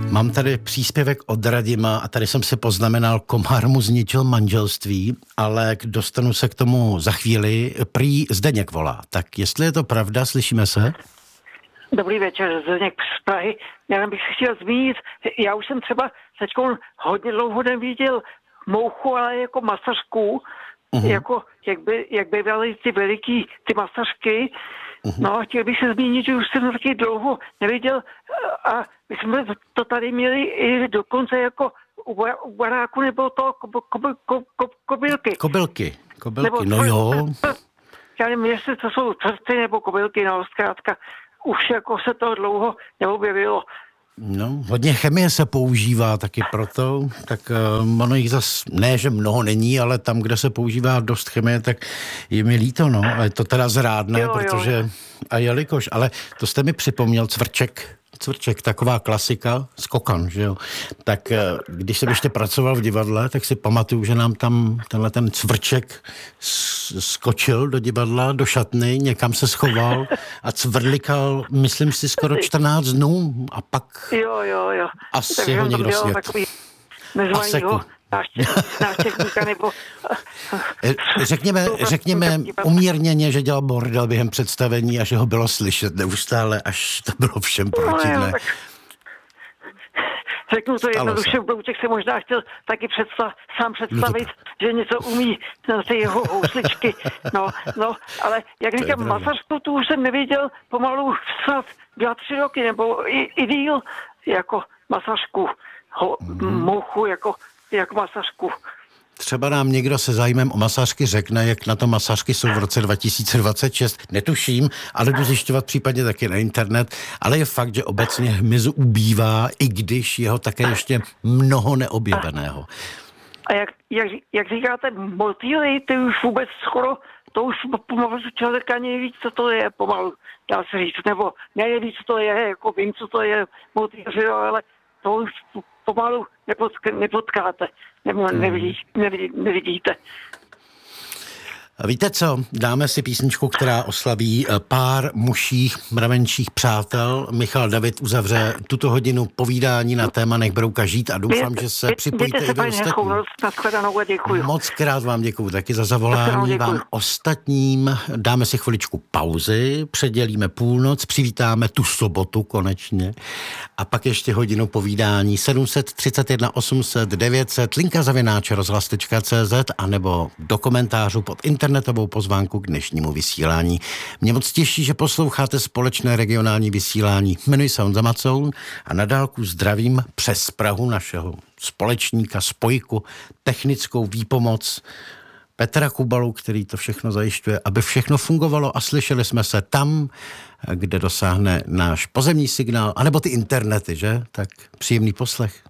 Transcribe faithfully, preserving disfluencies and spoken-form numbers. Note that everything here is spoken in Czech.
Mám tady příspěvek od Radima a tady jsem si poznamenal, komár mu zničil manželství, ale dostanu se k tomu za chvíli. Prý Zdeněk volá. Tak jestli je to pravda, slyšíme se? Dobrý večer, Zdeněk z Prahy. Já bych chtěl zmínit, já už jsem třeba teď hodně dlouho neviděl mouchu, ale jako masařku, uh-huh. jako jak by, jak by byly ty veliký, ty masařky. Uh-huh. No, chtěl bych se zmínit, že už jsem taky dlouho neviděl a my jsme to tady měli i dokonce jako u baráku nebo to ko, ko, ko, ko, kobylky. Kobylky, kobylky, nebo, no jo. Já nevím, jestli to jsou cvrty nebo kobylky, no zkrátka už jako se to dlouho neobjevilo. No, hodně chemie se používá taky proto, tak uh, ono jich zas, ne, že mnoho není, ale tam, kde se používá dost chemie, tak je mi líto, no, ale to teda zrádné, jo, protože, jo. a jelikož, ale to jste mi připomněl cvrček, Cvrček, taková klasika, skokan, že jo. Tak když jsem ještě pracoval v divadle, tak si pamatuju, že nám tam tenhle ten cvrček skočil do divadla, do šatny, někam se schoval a cvrlikal, myslím si, skoro čtrnáct dnů a pak jo, jo, jo. asi ho někdo svět. A seku. Návštěvníka nebo... Řekněme, řekněme umírněně, že dělal bordel během představení a že ho bylo slyšet neustále, až to bylo všem protivné. No, řeknu to jednoduše, Brouček se možná chtěl taky představ, sám představit, no to... že něco umí na ty jeho housličky. No, no, ale jak říkám, masařku tu už jsem neviděl pomalu snad dva, tři roky, nebo i, i díl, jako masařku, ho, mm. mouchu, jako jak masařku. Třeba nám někdo se zájmem o masážky řekne, jak na to masážky jsou v roce dva tisíce dvacet šest. Netuším, ale jdu zjišťovat případně taky na internet. Ale je fakt, že obecně hmyzu ubývá, i když jeho také ještě mnoho neobjeveného. A jak, jak, jak říkáte, motýly, ty už vůbec skoro, to už pomalu člověk ani neví, co to je pomalu, dá se říct. Nebo neví, co to je, jako vím, co to je motýl, ale to už pomalu nepotkáte, nebo nevidí, nevidí, nevidíte. Víte co, dáme si písničku, která oslaví pár mužích mravenčích přátel. Michal David uzavře tuto hodinu povídání na téma Nech Brouka žít a doufám, že se připojíte i vy ostatní. Moc krát vám děkuju taky za zavolání. Vám ostatním dáme si chviličku pauzy, předělíme půlnoc, přivítáme tu sobotu konečně a pak ještě hodinu povídání sedm set třicet jedna osm set devět set, linka zavináč rozhlas tečka cé zet a nebo do komentářů pod internetem internetovou pozvánku k dnešnímu vysílání. Mě moc těší, že posloucháte společné regionální vysílání. Jmenuji se Honza Macoun a na dálku zdravím přes Prahu našeho společníka, spojku, technickou výpomoc Petra Kubalu, který to všechno zajišťuje, aby všechno fungovalo a slyšeli jsme se tam, kde dosáhne náš pozemní signál, anebo ty internety, že? Tak příjemný poslech.